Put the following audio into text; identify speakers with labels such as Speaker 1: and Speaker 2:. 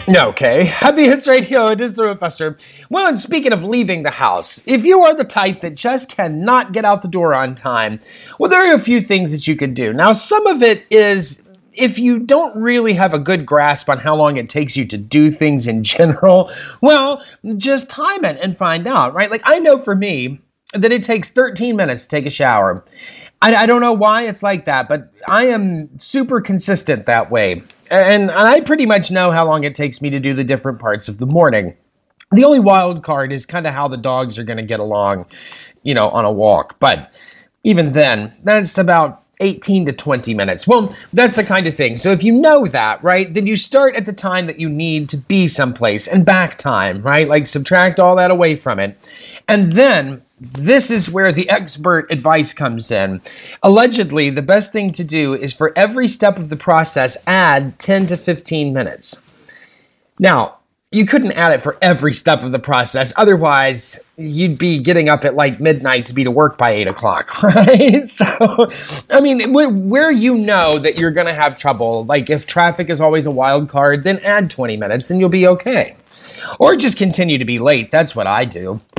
Speaker 1: Okay, happy hits radio. It is the Professor. Well, and speaking of leaving the house, if you are the type that just cannot get out the door on time, well, there are a few things that you can do. Now, some of it is if you don't really have a good grasp on how long it takes you to do things in general, well, just time it and find out, right? Like, I know for me that it takes 13 minutes to take a shower. I don't know why it's like that, but I am super consistent that way. And I pretty much know how long it takes me to do the different parts of the morning. The only wild card is kind of how the dogs are going to get along, on a walk. But even then, that's about 18 to 20 minutes. Well, that's the kind of thing. So if you know that, right, then you start at the time that you need to be someplace and back time, right? Like subtract all that away from it. And then this is where the expert advice comes in. Allegedly, the best thing to do is for every step of the process, add 10 to 15 minutes. Now, you couldn't add it for every step of the process. Otherwise, you'd be getting up at like midnight to be to work by 8 o'clock, right? So, I mean, where you know that you're going to have trouble, like if traffic is always a wild card, then add 20 minutes and you'll be okay. Or just continue to be late. That's what I do.